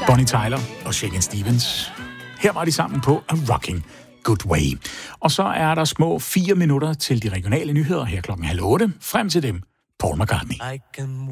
Bonnie Tyler og Shakin' Stevens. Her var de sammen på A Rocking Good Way. Og så er der små 4 minutter til de regionale nyheder her 7:30. Frem til dem, Paul McCartney.